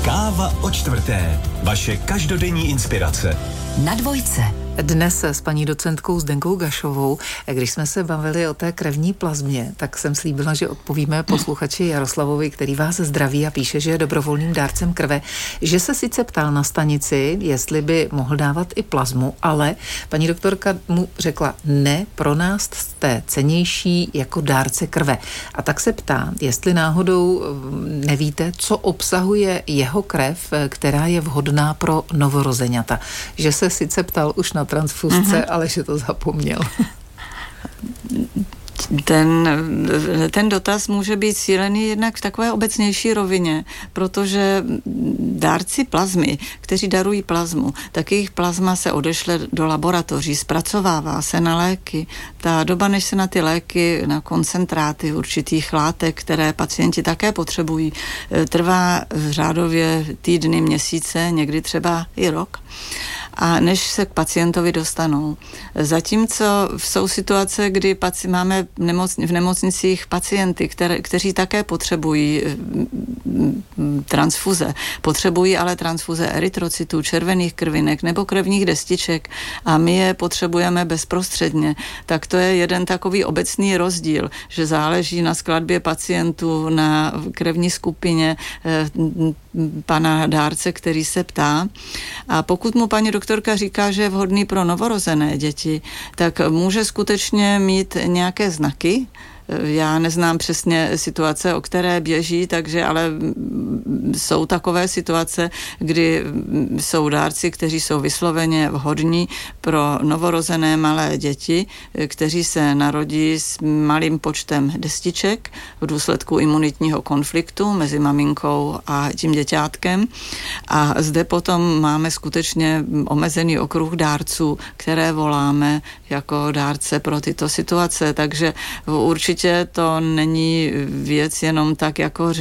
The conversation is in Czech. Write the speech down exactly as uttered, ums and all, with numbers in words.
Káva o čtvrté. Vaše každodenní inspirace. Na dvojce. Dnes s paní docentkou Zdenkou Gašovou, když jsme se bavili o té krevní plazmě, tak jsem slíbila, že odpovíme posluchači Jaroslavovi, který vás zdraví a píše, že je dobrovolným dárcem krve, že se sice ptal na stanici, jestli by mohl dávat i plazmu, ale paní doktorka mu řekla, ne, pro nás jste cennější jako dárce krve. A tak se ptá, jestli náhodou nevíte, co obsahuje jeho krev, která je vhodná pro novorozeňata. Že se sice ptal už na transfuzce, uh-huh. ale že to zapomněl. Ten, ten dotaz může být cílený jednak v takové obecnější rovině, protože dárci plazmy, kteří darují plazmu, tak jejich plazma se odešle do laboratoří, zpracovává se na léky. Ta doba, než se na ty léky, na koncentráty určitých látek, které pacienti také potřebují, trvá řádově týdny, měsíce, někdy třeba i rok. A než se k pacientovi dostanou. Zatímco jsou situace, kdy paci- máme nemoc- v nemocnicích pacienty, které, kteří také potřebují transfuze. Potřebují ale transfuze erytrocytů, červených krvinek nebo krevních destiček a my je potřebujeme bezprostředně. Tak to je jeden takový obecný rozdíl, že záleží na skladbě pacientů, na krevní skupině eh, pana dárce, který se ptá. A pokud mu paní doktorka říká, že je vhodný pro novorozené děti, tak může skutečně mít nějaké znaky. Já neznám přesně situace, o které běží, takže ale jsou takové situace, kdy jsou dárci, kteří jsou vysloveně vhodní pro novorozené malé děti, kteří se narodí s malým počtem destiček v důsledku imunitního konfliktu mezi maminkou a tím děťátkem. A zde potom máme skutečně omezený okruh dárců, které voláme jako dárce pro tyto situace, takže určitě to není věc jenom tak jako